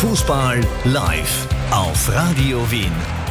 Fußball live auf Radio Wien.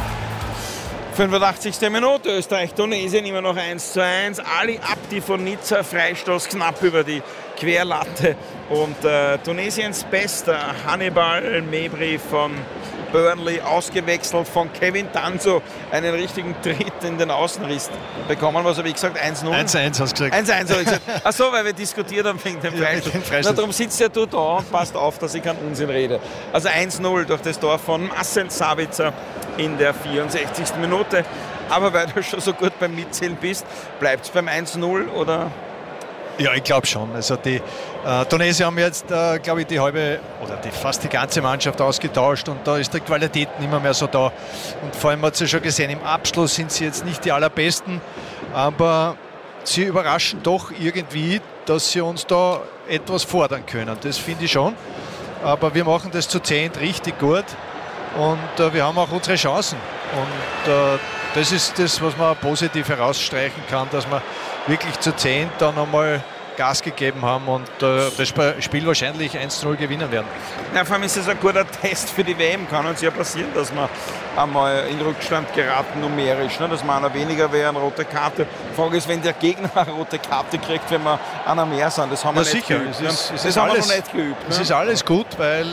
85. Minute, Österreich-Tunesien immer noch 1:1. Ali Abdi von Nizza, Freistoß knapp über die Querlatte. Und Tunesiens bester Hannibal Mejbri von Burnley, ausgewechselt von Kevin Danso, einen richtigen Tritt in den Außenriss bekommen. Was habe ich gesagt? 1:0? 1:1 hast du gesagt. 1:1 habe ich gesagt. Achso, weil wir diskutiert haben wegen dem Freistoß. Darum sitzt ja du da und passt auf, dass ich keinen Unsinn rede. Also 1:0 durch das Tor von Marcel Sabitzer in der 64. Minute. Aber weil du schon so gut beim Mitzählen bist, bleibt es beim 1:0 oder? Ja, ich glaube schon. Also die Tunesier haben jetzt, glaube ich, die halbe oder fast die ganze Mannschaft ausgetauscht und da ist die Qualität nicht mehr so da. Und vor allem hat sie ja schon gesehen, im Abschluss sind sie jetzt nicht die allerbesten, aber sie überraschen doch irgendwie, dass sie uns da etwas fordern können. Das finde ich schon. Aber wir machen das zu 10 richtig gut und wir haben auch unsere Chancen. Und das ist das, was man positiv herausstreichen kann, dass wir wirklich zu 10 dann einmal Gas gegeben haben und das Spiel wahrscheinlich 1:0 gewinnen werden. Ja, vor allem ist es ein guter Test für die WM. Kann uns ja passieren, dass wir einmal in Rückstand geraten numerisch, ne? Dass wir einer weniger wäre, eine rote Karte. Die Frage ist, wenn der Gegner eine rote Karte kriegt, wenn wir einer mehr sind. Das haben wir nicht geübt. Das haben wir noch nicht geübt. Es ist alles gut, weil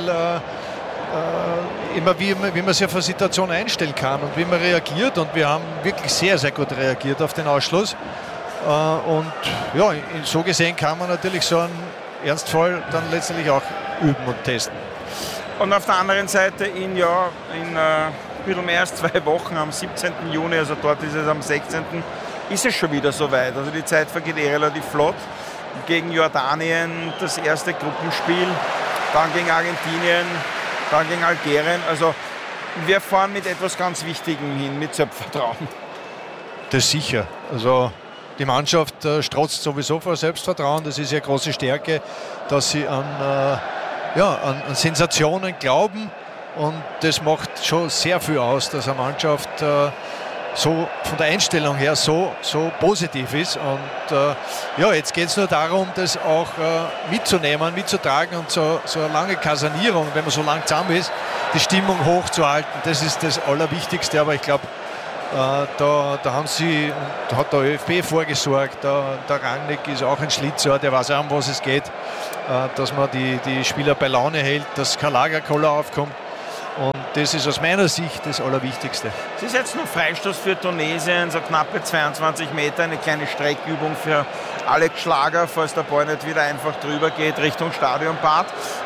immer wie man sich auf eine Situation einstellen kann und wie man reagiert, und wir haben wirklich sehr, sehr gut reagiert auf den Ausschluss. Und ja, so gesehen kann man natürlich so einen Ernstfall dann letztendlich auch üben und testen. Und auf der anderen Seite in ein bisschen mehr als 2 Wochen, am 17. Juni, also dort ist es am 16., ist es schon wieder soweit. Also die Zeit vergeht relativ flott. Gegen Jordanien das erste Gruppenspiel, dann gegen Argentinien, dann gegen Algerien. Also wir fahren mit etwas ganz Wichtigem hin, mit Selbstvertrauen. Das sicher. Also die Mannschaft strotzt sowieso vor Selbstvertrauen. Das ist ja große Stärke, dass sie an Sensationen glauben. Und das macht schon sehr viel aus, dass eine Mannschaft so von der Einstellung her so positiv ist. Und jetzt geht es nur darum, das auch mitzunehmen, mitzutragen und so eine lange Kasernierung, wenn man so lang zusammen ist, die Stimmung hochzuhalten. Das ist das Allerwichtigste. Aber ich glaube, da hat der ÖFB vorgesorgt, der Rangnick ist auch ein Schlitzohr, der weiß auch, um was es geht, dass man die Spieler bei Laune hält, dass kein Lagerkoller aufkommt, und das ist aus meiner Sicht das Allerwichtigste. Es ist jetzt noch Freistoß für Tunesien, so knappe 22 Meter, eine kleine Streckübung für Alex Schlager, falls der Ball nicht wieder einfach drüber geht Richtung Stadionbad.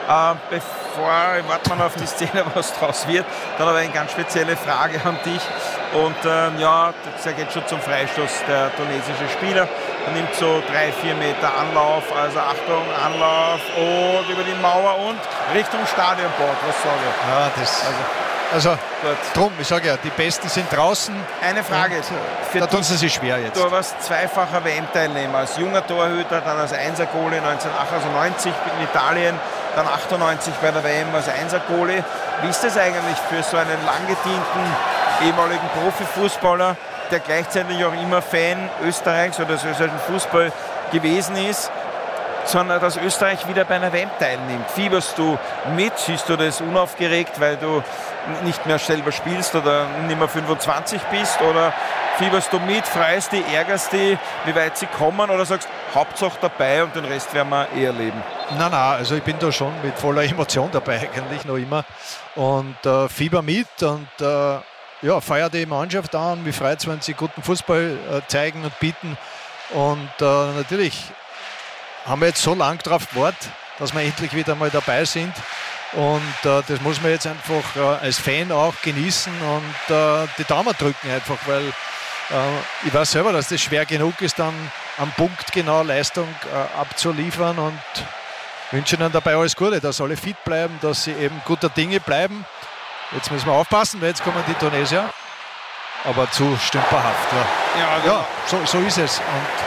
Warten wir auf die Szene, was draus wird. Dann aber eine ganz spezielle Frage an dich. Und das geht schon zum Freistoß, der tunesische Spieler. Er nimmt so 3-4 Meter Anlauf, also Achtung, Anlauf und über die Mauer und Richtung Stadionbad. Was sage ich? Also drum, ich sage ja, die Besten sind draußen. Eine Frage. Da tun sie sich schwer jetzt. Du warst zweifacher WM-Teilnehmer, als junger Torhüter, dann als Einser-Goalie 1998 in Italien, dann 98 bei der WM als Einser-Goalie. Wie ist das eigentlich für so einen lang gedienten ehemaligen Profifußballer, der gleichzeitig auch immer Fan Österreichs oder des österreichischen Fußball gewesen ist, sondern dass Österreich wieder bei einer WM teilnimmt? Fieberst du mit? Siehst du das unaufgeregt, weil du nicht mehr selber spielst oder nicht mehr 25 bist? Oder fieberst du mit, freust dich, ärgerst dich, wie weit sie kommen? Oder sagst, Hauptsache dabei und den Rest werden wir eher leben? Nein, also ich bin da schon mit voller Emotion dabei, eigentlich noch immer. Und fieber mit und feier die Mannschaft an. Mich freut es, wenn sie guten Fußball zeigen und bieten. Und natürlich haben wir jetzt so lange darauf gewartet, dass wir endlich wieder mal dabei sind. Und das muss man jetzt einfach als Fan auch genießen und die Daumen drücken einfach, weil ich weiß selber, dass das schwer genug ist, dann am Punkt genau Leistung abzuliefern, und wünsche ihnen dabei alles Gute, dass alle fit bleiben, dass sie eben guter Dinge bleiben. Jetzt müssen wir aufpassen, weil jetzt kommen die Tunesier, aber zu stümperhaft. Ja, so ist es.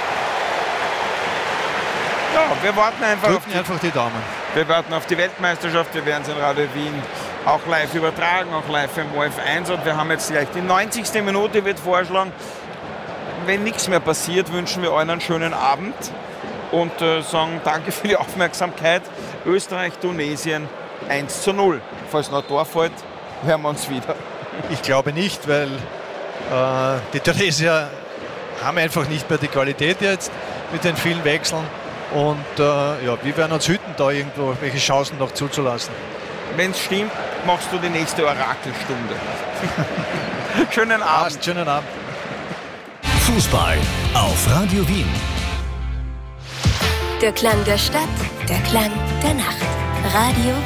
Und wir warten einfach die Daumen. Wir warten auf die Weltmeisterschaft, wir werden es in Radio Wien auch live übertragen, auch live im ORF1, und wir haben jetzt gleich die 90. Minute, wird vorschlagen. Wenn nichts mehr passiert, wünschen wir euch einen schönen Abend und sagen danke für die Aufmerksamkeit. Österreich, Tunesien 1:0. Falls noch ein Tor fällt, hören wir uns wieder. Ich glaube nicht, weil die Theresier haben einfach nicht mehr die Qualität jetzt mit den vielen Wechseln. Und wir werden uns hüten, da irgendwo welche Chancen noch zuzulassen. Wenn es stimmt, machst du die nächste Orakelstunde. Schönen Abend. Passt, schönen Abend. Fußball auf Radio Wien. Der Klang der Stadt, der Klang der Nacht. Radio